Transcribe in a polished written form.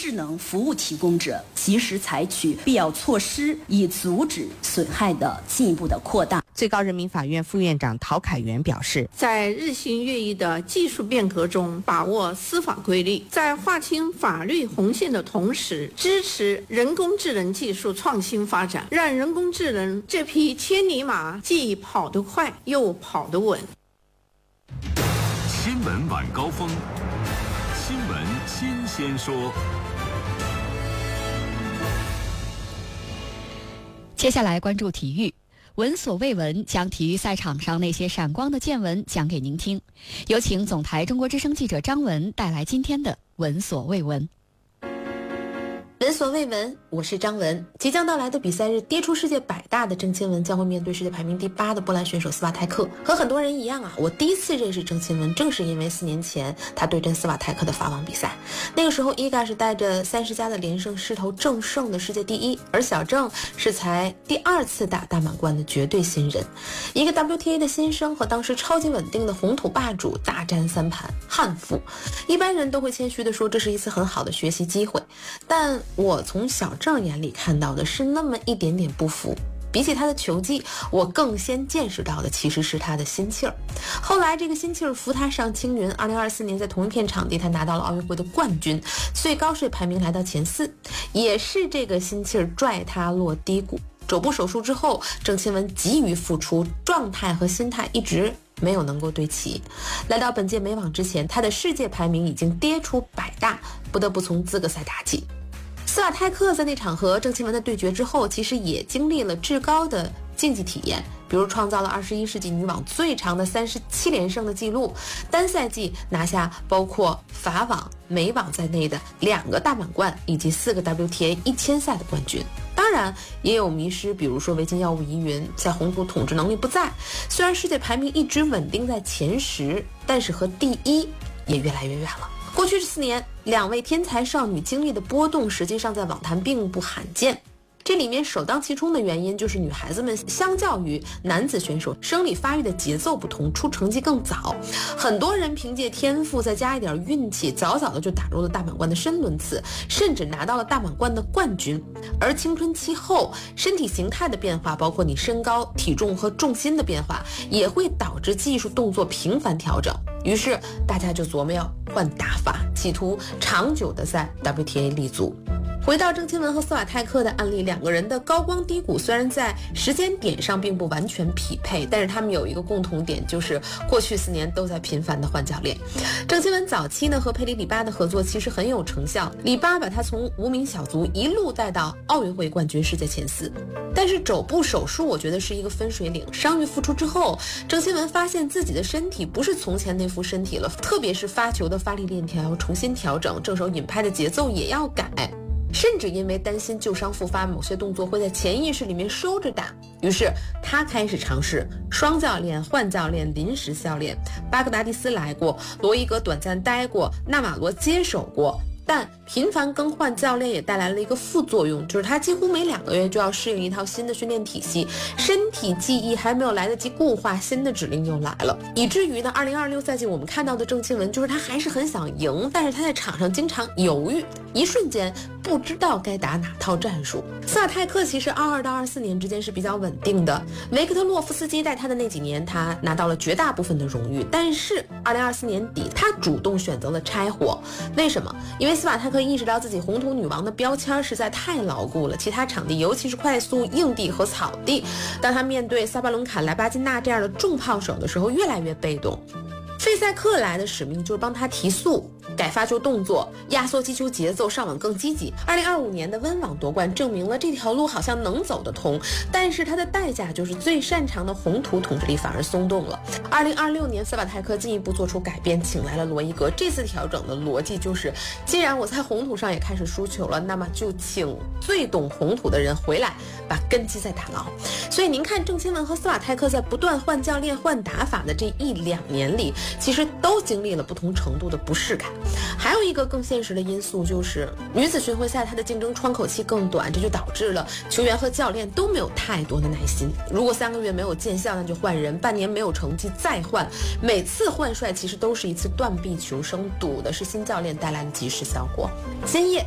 智能服务提供者及时采取必要措施，以阻止损害的进一步的扩大。 最高人民法院副院长陶凯元表示， 在日新月异的技术变革中把握司法规律，在划清法律红线的同时，支持人工智能技术创新发展，让人工智能这匹千里马既跑得快又跑得稳。 新闻晚高峰，新闻新鲜说。 接下来关注体育，闻所未闻，将体育赛场上那些闪光的见闻讲给您听。有请总台中国之声记者张文带来今天的闻所未闻。 闻所未闻，我是张文。即将到来的比赛日，跌出世界100大的郑钦文将会面对世界排名第8的波兰选手斯瓦泰克。和很多人一样我第一次认识郑钦文，正是因为4年前他对阵斯瓦泰克的法网比赛。那个时候，伊嘎是带着30加的连胜势头正胜的世界第1，而小郑是才第2次打大满贯的绝对新人。一个 WTA 的新生和当时超级稳定的红土霸主大战3盘，悍负。一般人都会谦虚地说，这是一次很好的学习机会，但我从小郑眼里看到的是那么一点点不服。比起他的球技，我更先见识到的其实是他的心气儿。后来这个心气儿扶他上青云，2024年在同一片场地他拿到了奥运会的冠军，最高税排名来到前4，也是这个心气儿拽他落低谷。肘部手术之后，郑钦文急于复出，状态和心态一直没有能够对齐。来到本届美网之前，他的世界排名已经跌出100大，不得不从资格赛打起。斯瓦泰克在那场和郑钦文的对决之后，其实也经历了至高的竞技体验，比如创造了21世纪女网最长的37连胜的记录，单赛季拿下包括法网、美网在内的2个大满贯以及4个 WTA 1000赛的冠军。当然也有迷失，比如说维金药物疑云，在红土统治能力不在，虽然世界排名一直稳定在前10，但是和第1也越来越远了。过去4年，2位天才少女经历的波动实际上在网坛并不罕见。这里面首当其冲的原因就是女孩子们相较于男子选手生理发育的节奏不同，出成绩更早。很多人凭借天赋再加一点运气，早早的就打入了大满贯的深轮次，甚至拿到了大满贯的冠军。而青春期后身体形态的变化，包括你身高、体重和重心的变化，也会导致技术动作频繁调整。于是大家就琢磨要换打法，企图长久的在 WTA 立足。回到郑钦文和斯瓦泰克的案例，两个人的高光低谷虽然在时间点上并不完全匹配，但是他们有一个共同点，就是过去4年都在频繁的换教练。郑钦文早期呢和佩里里巴的合作其实很有成效，里巴把他从无名小卒一路带到奥运会冠军、世界前4。但是肘部手术我觉得是一个分水岭，伤愈复出之后，郑钦文发现自己的身体不是从前那副身体了，特别是发球的发力链条要重新调整，正手引拍的节奏也要改。甚至因为担心旧伤复发，某些动作会在潜意识里面收着打，于是他开始尝试双教练、换教练、临时教练。巴格达迪斯来过，罗伊格短暂待过，纳瓦罗接手过，但频繁更换教练也带来了一个副作用，就是他几乎每2个月就要适应一套新的训练体系，身体记忆还没有来得及固化，新的指令又来了，以至于呢2026赛季我们看到的郑钦文就是他还是很想赢，但是他在场上经常犹豫，一瞬间不知道该打哪套战术。斯瓦泰克其实22到24年之间是比较稳定的，维克特洛夫斯基带他的那几年他拿到了绝大部分的荣誉，但是2024年底他主动选择了拆伙。为什么？因为斯瓦泰克意识到自己红土女王的标签实在太牢固了，其他场地尤其是快速硬地和草地，当他面对萨巴伦卡、莱巴金娜这样的重炮手的时候越来越被动。费塞克来的使命就是帮他提速，改发球动作，压缩击球节奏，上网更积极。2025年的温网夺冠证明了这条路好像能走得通，但是它的代价就是最擅长的红土统治力反而松动了。2026年斯瓦泰克进一步做出改变，请来了罗伊格。这次调整的逻辑就是，既然我在红土上也开始输球了，那么就请最懂红土的人回来，把根基再打牢。所以您看郑钦文和斯瓦泰克在不断换教练、换打法的这1-2年里，其实都经历了不同程度的不适感。还有一个更现实的因素就是女子巡回赛它的竞争窗口期更短，这就导致了球员和教练都没有太多的耐心。如果3个月没有见效，那就换人；半年没有成绩再换。每次换帅其实都是一次断臂求生，赌的是新教练带来的及时效果。今夜